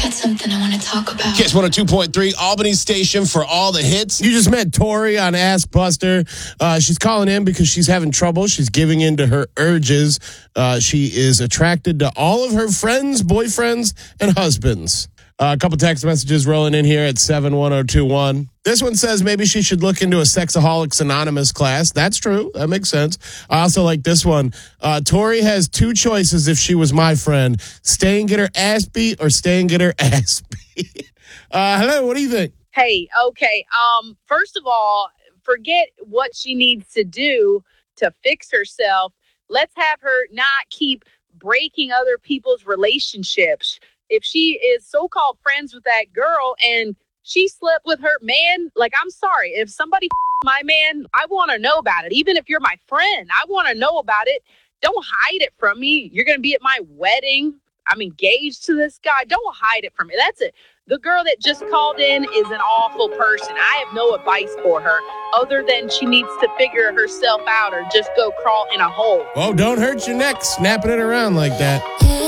got something I want to talk about. Kiss 102.3, Albany station for all the hits. You just met Tori on Ask Buster. She's calling in because she's having trouble. She's giving in to her urges. She is attracted to all of her friends, boyfriends, and husbands. A couple text messages rolling in here at 71021. This one says maybe she should look into a Sexaholics Anonymous class. That's true. That makes sense. I also like this one. Tori has two choices if she was my friend. Stay and get her ass beat or stay and get her ass beat. Hello, what do you think? Hey, okay. First of all, forget what she needs to do to fix herself. Let's have her not keep breaking other people's relationships. If she is so-called friends with that girl and she slept with her man, like, I'm sorry. If somebody my man, I want to know about it. Even if you're my friend, I want to know about it. Don't hide it from me. You're going to be at my wedding. I'm engaged to this guy. Don't hide it from me. That's it. The girl that just called in is an awful person. I have no advice for her other than she needs to figure herself out or just go crawl in a hole. Oh, don't hurt your neck snapping it around like that.